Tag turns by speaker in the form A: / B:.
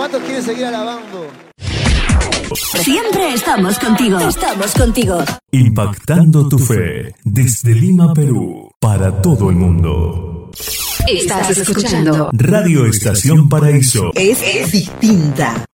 A: ¿Cuántos quieren seguir alabando?
B: Siempre estamos contigo. Estamos contigo.
C: Impactando tu fe desde Lima, Perú, para todo el mundo.
B: Estás escuchando
C: Radio Estación Paraíso.
B: Es distinta.